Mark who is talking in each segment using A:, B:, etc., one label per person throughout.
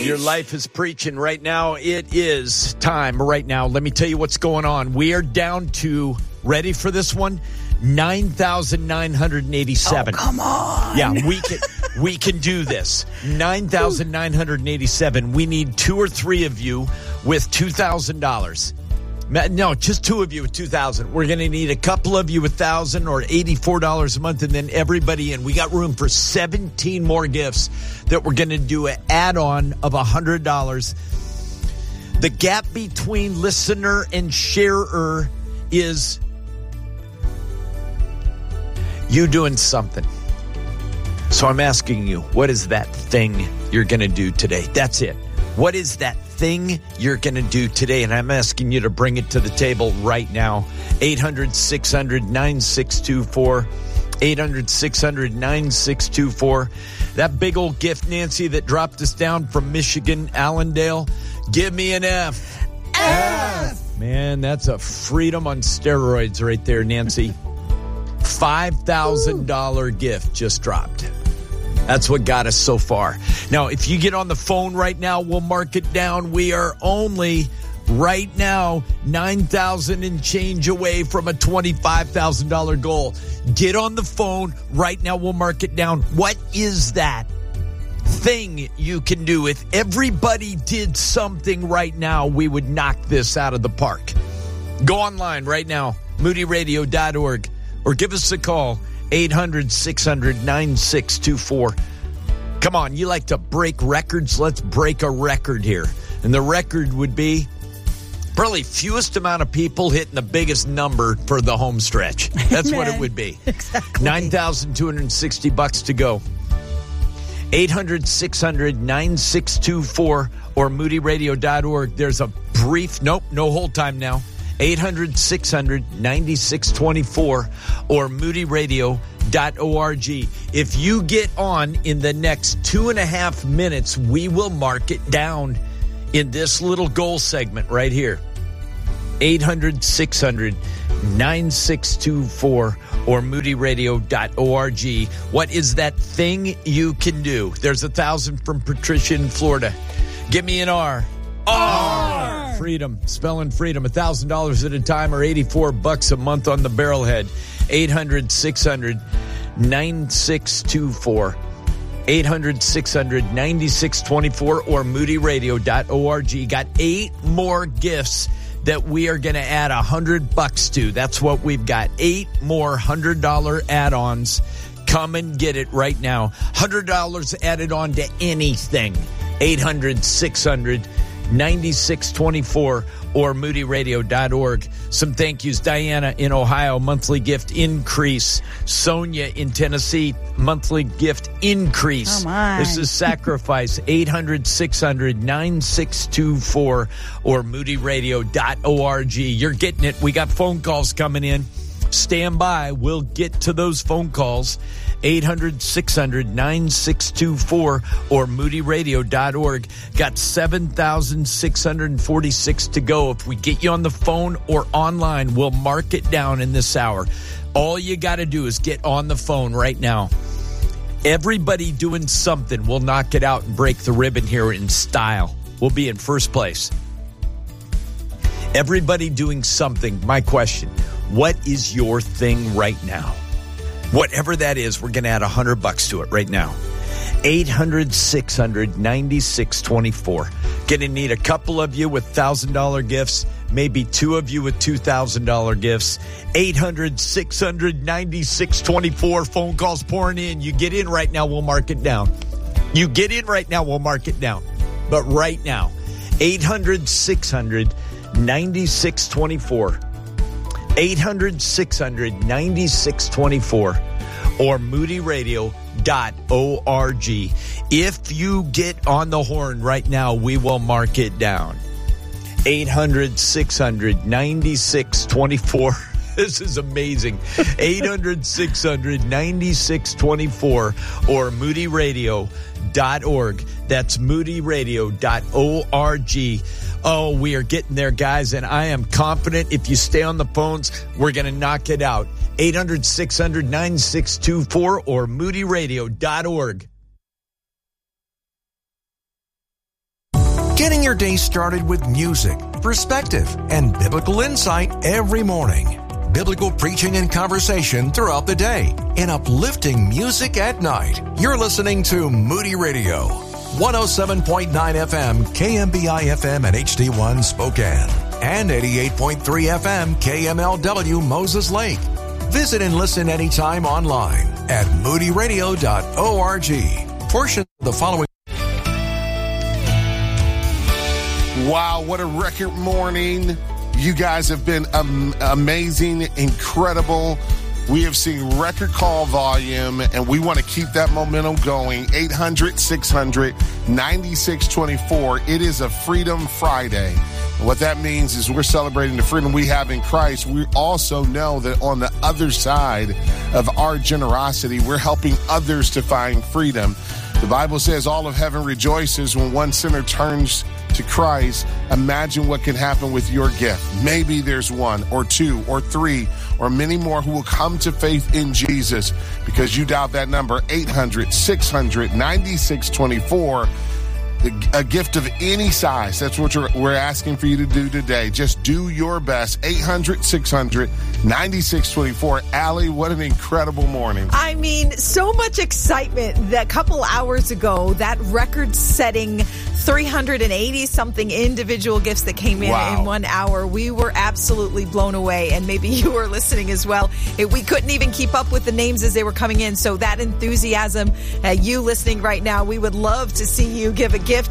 A: Your life is preaching right now. It is time right now. Let me tell you what's going on. We are down to, ready for this one? 9,987.
B: Oh, come on.
A: Yeah, we can do this. 9,987. We need 2 or 3 of you with $2,000. No, just 2 of you with $2,000. We're going to need a couple of you with $1,000 or $84 a month, and then everybody in. We got room for 17 more gifts that we're going to do an add-on of $100. The gap between listener and sharer is you doing something. So I'm asking you, what is that thing you're going to do today? That's it. What is that thing you're going to do today? And I'm asking you to bring it to the table right now. 800-600-9624. 800-600-9624. That big old gift, Nancy, that dropped us down from Michigan, Allendale. Give me an F.
B: F.
A: Man, that's a freedom on steroids right there, Nancy. $5,000 gift just dropped. That's what got us so far. Now, if you get on the phone right now, we'll mark it down. We are only right now 9,000 and change away from a $25,000 goal. Get on the phone right now. We'll mark it down. What is that thing you can do? If everybody did something right now, we would knock this out of the park. Go online right now, moodyradio.org, or give us a call. 800-600-9624. Come on, you like to break records? Let's break a record here. And the record would be probably fewest amount of people hitting the biggest number for the home stretch. That's what it would be.
B: Exactly.
A: $9,260 to go. 800-600-9624 or moodyradio.org. There's a brief, no hold time now. 800-600-9624 or moodyradio.org. If you get on in the next 2.5 minutes, we will mark it down in this little goal segment right here. 800-600-9624 or moodyradio.org. What is that thing you can do? There's 1,000 from Patricia in Florida. Give me an R. R. Freedom. Spelling freedom. $1,000 at a time or $84 a month on the Barrelhead. 800-600-9624. 800-600-9624 or moodyradio.org. Got 8 more gifts that we are going to add $100 to. That's what we've got. 8 more $100 add-ons. Come and get it right now. $100 added on to anything. 800-600-9624 or moodyradio.org. Some thank yous. Diana in Ohio, monthly gift increase. Sonia in Tennessee, monthly gift increase.
B: Oh my.
A: This is sacrifice. 800-600-9624 or moodyradio.org. You're getting it. We got phone calls coming in. Stand by. We'll get to those phone calls. 800-600-9624 or moodyradio.org. Got 7,646 to go. If we get you on the phone or online, we'll mark it down in this hour. All you got to do is get on the phone right now. Everybody doing something. We'll knock it out and break the ribbon here in style. We'll be in first place. Everybody doing something. My question, what is your thing right now? Whatever that is, we're going to add $100 to it right now. 800-600-9624. Going to need a couple of you with $1,000 gifts, maybe 2 of you with $2,000 gifts. 800-600-9624. Phone calls pouring in. You get in right now, we'll mark it down. You get in right now, we'll mark it down. But right now, 800-600-9624. 800-600-9624 or moodyradio.org. If you get on the horn right now, we will mark it down. 800-600-9624. This is amazing. 800-600-9624 or moodyradio.org. That's moodyradio.org. Oh, we are getting there, guys, and I am confident if you stay on the phones, we're going to knock it out. 800-600-9624 or moodyradio.org.
C: Getting your day started with music, perspective, and biblical insight every morning. Biblical preaching and conversation throughout the day, and uplifting music at night. You're listening to Moody Radio, 107.9 FM, KMBI FM and HD1 Spokane, and 88.3 FM, KMLW Moses Lake. Visit and listen anytime online at moodyradio.org. Portion of the following.
D: Wow, what a record morning. You guys have been amazing, incredible. We have seen record call volume, and we want to keep that momentum going. 800-600-9624. It is a Freedom Friday. And what that means is we're celebrating the freedom we have in Christ. We also know that on the other side of our generosity, we're helping others to find freedom. The Bible says all of heaven rejoices when one sinner turns to Christ. Imagine what can happen with your gift. Maybe there's one or two or three or many more who will come to faith in Jesus because you dialed that number, 800-600-9624. A gift of any size. That's what we're asking for you to do today. Just do your best. 800-600-9624. Allie, what an incredible morning.
B: I mean, so much excitement. That couple hours ago, that record-setting 380-something individual gifts that came in 1 hour. We were absolutely blown away, and maybe you were listening as well. We couldn't even keep up with the names as they were coming in, so that enthusiasm, you listening right now, we would love to see you give a gift.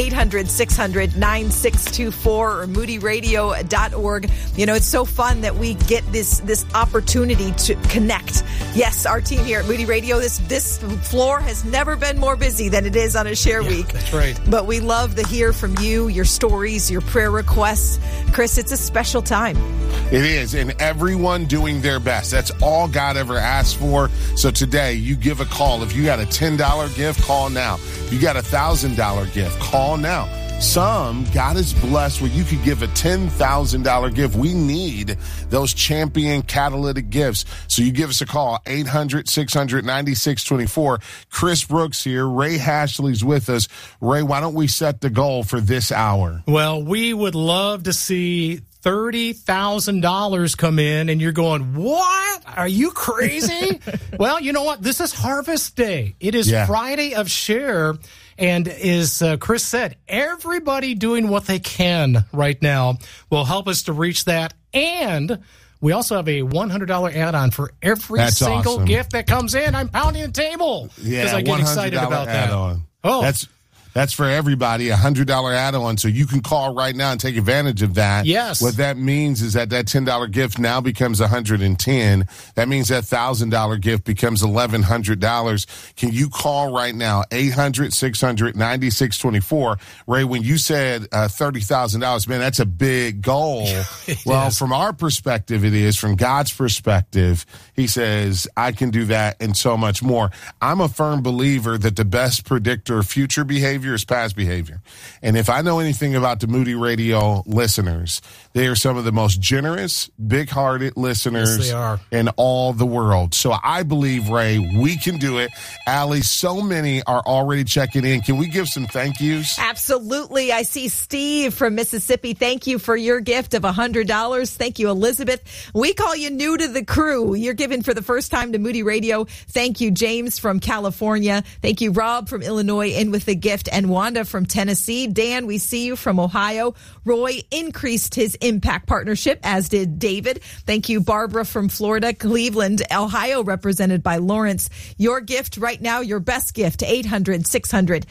B: 800-600-9624 or moodyradio.org. You know, it's so fun that we get this opportunity to connect. Yes, our team here at Moody Radio, this floor has never been more busy than it is on a share week.
E: That's right.
B: But we love to hear from you, your stories, your prayer requests. Chris, it's a special time.
D: It is, and everyone doing their best. That's all God ever asked for. So today, you give a call. If you got a $10 gift, call now. If you got a $1,000 gift, call now. Some, God is blessed where you could give a $10,000 gift. We need those champion catalytic gifts. So you give us a call, 800-600-9624. Chris Brooks here. Ray Hashley's with us. Ray, why don't we set the goal for this hour?
E: Well, we would love to see $30,000 come in, and you're going, what? Are you crazy? Well, you know what? This is Harvest Day. It is Friday of Share, and as Chris said, everybody doing what they can right now will help us to reach that, and we also have a $100 add-on for every single gift that comes in. I'm pounding the table because I get excited about that.
D: Add-on. Oh, that's for everybody, a $100 add-on. So you can call right now and take advantage of that.
E: Yes.
D: What that means is that $10 gift now becomes $110. That means that $1,000 gift becomes $1,100. Can you call right now, 800-600-9624? Ray, when you said $30,000, man, that's a big goal. Well, from our perspective, it is. From God's perspective, he says, I can do that and so much more. I'm a firm believer that the best predictor of future behavior is past behavior. And if I know anything about the Moody Radio listeners, they are some of the most generous, big-hearted listeners in all the world. So I believe, Ray, we can do it. Allie, so many are already checking in. Can we give some thank yous?
B: Absolutely. I see Steve from Mississippi. Thank you for your gift of $100. Thank you, Elizabeth. We call you new to the crew. You're giving for the first time to Moody Radio. Thank you, James from California. Thank you, Rob from Illinois, in with the gift. And Wanda from Tennessee. Dan, we see you from Ohio. Roy increased his impact partnership, as did David. Thank you, Barbara from Florida. Cleveland, Ohio, represented by Lawrence. Your gift right now, your best gift, 800-600-9624.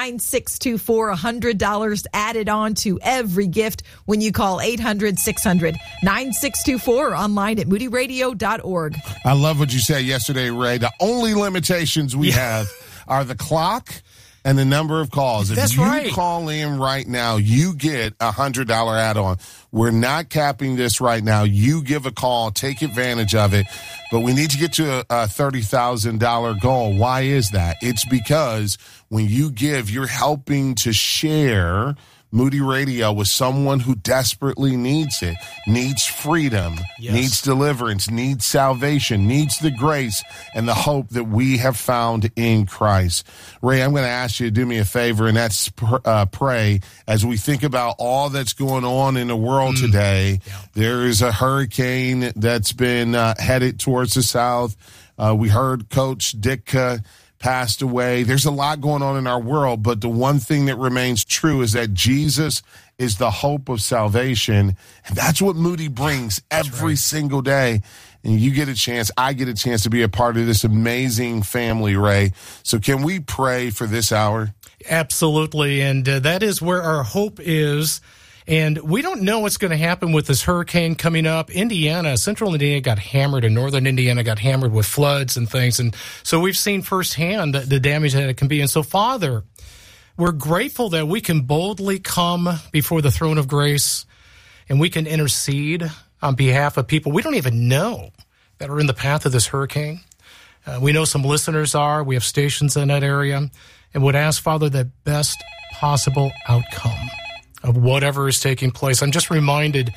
B: $100 added on to every gift when you call 800-600-9624 online at moodyradio.org.
D: I love what you said yesterday, Ray. The only limitations we have are the clock and the number of calls. If you call in right now, you get a $100 add-on. We're not capping this right now. You give a call, take advantage of it. But we need to get to a $30,000 goal. Why is that? It's because when you give, you're helping to share Moody Radio with someone who desperately needs it, needs freedom, needs deliverance, needs salvation, needs the grace and the hope that we have found in Christ. Ray, I'm going to ask you to do me a favor, and that's pray as we think about all that's going on in the world today. There is a hurricane that's been headed towards the south. We heard Coach Ditka passed away. There's a lot going on in our world, but the one thing that remains true is that Jesus is the hope of salvation. And that's what Moody brings every single day. And you get a chance, I get a chance to be a part of this amazing family, Ray. So can we pray for this hour?
E: Absolutely. And that is where our hope is. And we don't know what's going to happen with this hurricane coming up. Central Indiana got hammered, and northern Indiana got hammered with floods and things. And so we've seen firsthand the damage that it can be. And so, Father, we're grateful that we can boldly come before the throne of grace, and we can intercede on behalf of people we don't even know that are in the path of this hurricane. We know some listeners are. We have stations in that area, and would ask, Father, the best possible outcome of whatever is taking place. I'm just reminded,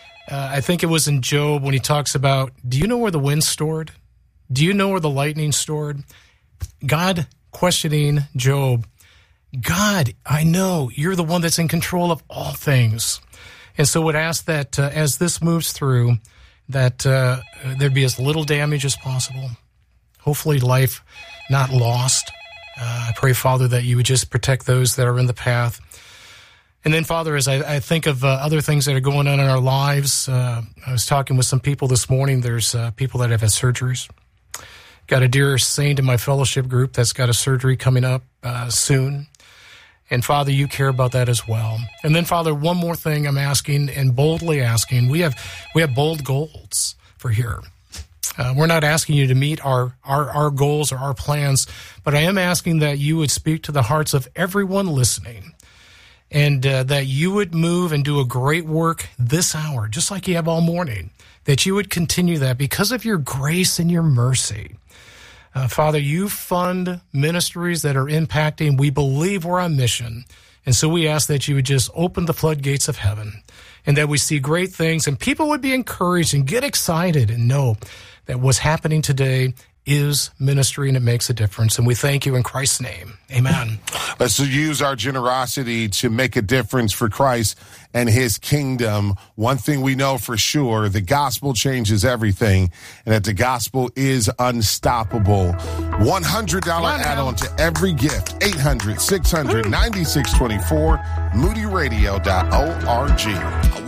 E: I think it was in Job when he talks about, do you know where the wind's stored? Do you know where the lightning's stored? God questioning Job, God, I know you're the one that's in control of all things. And so would ask that as this moves through, that there'd be as little damage as possible. Hopefully life not lost. I pray, Father, that you would just protect those that are in the path. And then, Father, as I think of other things that are going on in our lives, I was talking with some people this morning. There's people that have had surgeries. Got a dear saint in my fellowship group that's got a surgery coming up soon. And, Father, you care about that as well. And then, Father, one more thing I'm asking, and boldly asking. We have bold goals for here. We're not asking you to meet our goals or our plans, but I am asking that you would speak to the hearts of everyone listening. And that you would move and do a great work this hour, just like you have all morning, that you would continue that because of your grace and your mercy. Father, you fund ministries that are impacting. We believe we're on mission. And so we ask that you would just open the floodgates of heaven and that we see great things and people would be encouraged and get excited and know that what's happening today is ministry and it makes a difference. And we thank you in Christ's name. Amen.
D: Let's use our generosity to make a difference for Christ and his kingdom. One thing we know for sure, the gospel changes everything and that the gospel is unstoppable. $100 add-on to every gift. 800-600-9624, moodyradio.org.